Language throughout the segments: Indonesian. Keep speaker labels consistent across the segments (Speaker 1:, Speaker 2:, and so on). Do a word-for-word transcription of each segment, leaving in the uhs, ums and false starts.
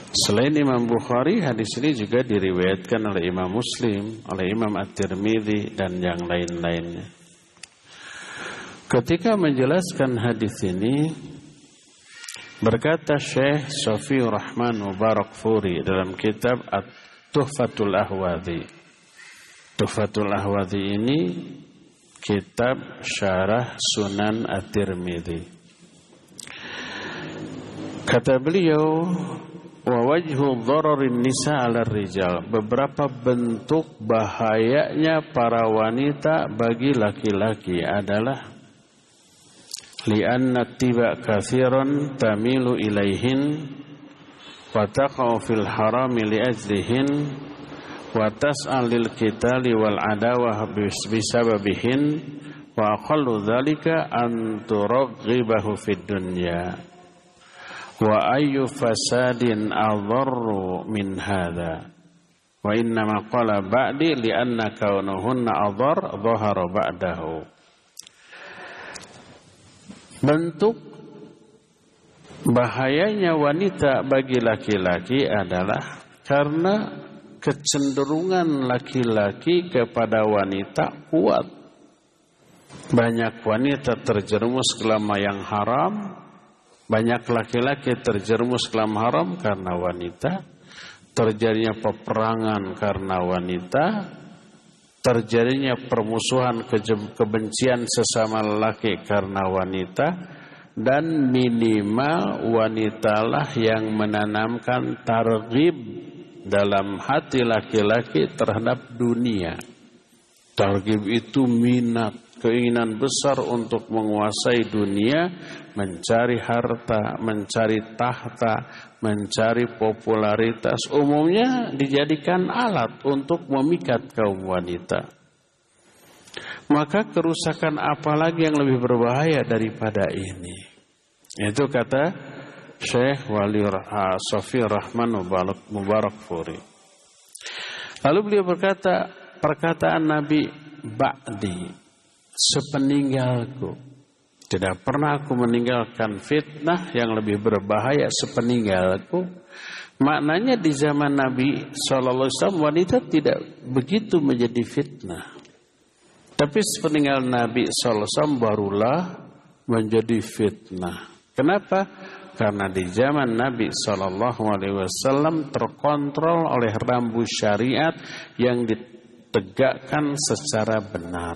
Speaker 1: Selain Imam Bukhari, hadis ini juga diriwayatkan oleh Imam Muslim, oleh Imam At-Tirmidzi dan yang lain-lainnya. Ketika menjelaskan hadis ini, berkata Syekh Shafiur Rahman Mubarakfuri dalam kitab At-Tuhfatul Ahwadhi. Tuhfatul Ahwadhi ini kitab syarah Sunan At-Tirmidzi. Kata beliau, wa wajhu dhararin nisa 'ala rijal, beberapa bentuk bahayanya para wanita bagi laki-laki adalah li'anna tiba katsiran tamilu ilaihin wa taqa'u fil harami li'ajlihin wa tas'al lil qitali wal adawah bisababihin wa aqallu dzalika an turaghibahu fid dunya wa ayyu fasadin adharru min hadha wa innama qala ba'di li'anna kaunuhunna adhar dhahara ba'dahu. Bentuk bahayanya wanita bagi laki-laki adalah karena kecenderungan laki-laki kepada wanita kuat. Banyak wanita terjerumus ke dalam yang haram. Banyak laki-laki terjerumus ke dalam haram karena wanita, terjadinya peperangan karena wanita, terjadinya permusuhan kebencian sesama lelaki karena wanita, dan minimal wanitalah yang menanamkan targhib dalam hati laki-laki terhadap dunia. Targhib itu minat, keinginan besar untuk menguasai dunia, mencari harta, mencari tahta, mencari popularitas, umumnya dijadikan alat untuk memikat kaum wanita. Maka kerusakan apalagi yang lebih berbahaya daripada ini? Itu kata Syekh Wali Shafiur Rahman Mubarakfuri. Lalu beliau berkata, perkataan Nabi ba'di, sepeninggalku. Tidak pernah aku meninggalkan fitnah yang lebih berbahaya sepeninggalku. Maknanya di zaman Nabi shallallahu alaihi wasallam wanita tidak begitu menjadi fitnah. Tapi sepeninggal Nabi shallallahu alaihi wasallam barulah menjadi fitnah. Kenapa? Karena di zaman Nabi shallallahu alaihi wasallam terkontrol oleh rambu syariat yang ditegakkan secara benar.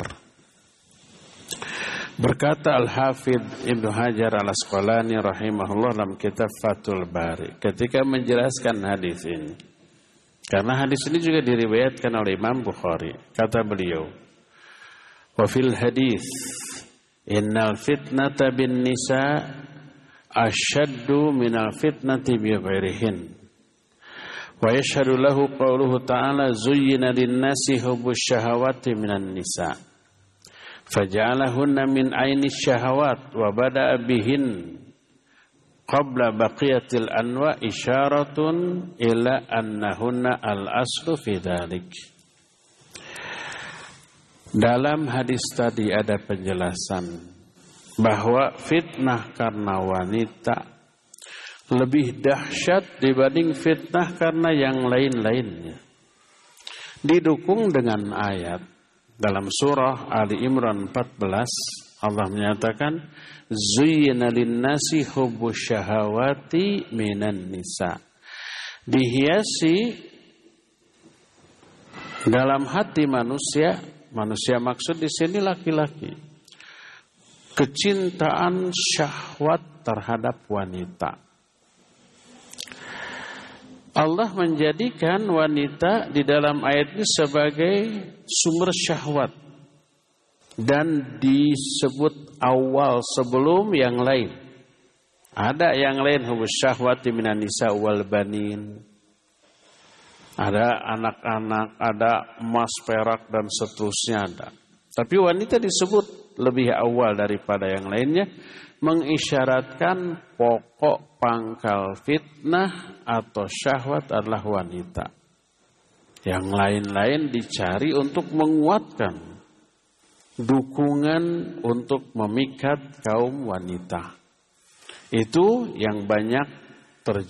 Speaker 1: Berkata Al-Hafidh Ibnu Hajar Al-Asqalani rahimahullah dalam kitab Fathul Bari ketika menjelaskan hadis ini, karena hadis ini juga diriwayatkan oleh Imam Bukhari, kata beliau, wa fil hadis innal fitnata bin nisa ashaddu minal fitnati bi ghairihin wa yashhadu lahu qawluhu ta'ala zuyyina lin-nasi hubbus syahawati minan nisa faja'alahunna min aini syahawat wa bada'a bihin qabla baqiyatil anwa isyaratun ila annahunna al-aslu fi dhalik. Dalam hadis tadi ada penjelasan bahwa fitnah karena wanita lebih dahsyat dibanding fitnah karena yang lain-lainnya. Didukung dengan ayat dalam surah Ali Imran empat belas, Allah menyatakan zuyyina lin-nasi hubbus syahawati minan nisa. Dihiasi dalam hati manusia, manusia maksud di sini laki-laki, kecintaan syahwat terhadap wanita. Allah menjadikan wanita di dalam ayat ini sebagai sumber syahwat dan disebut awal sebelum yang lain. Ada yang lain, hubbus syahwati minan nisa wal banin. Ada anak-anak, ada emas, perak dan seterusnya ada. Tapi wanita disebut lebih awal daripada yang lainnya, mengisyaratkan pokok pangkal fitnah atau syahwat adalah wanita. Yang lain-lain dicari untuk menguatkan dukungan untuk memikat kaum wanita. Itu yang banyak terjadi.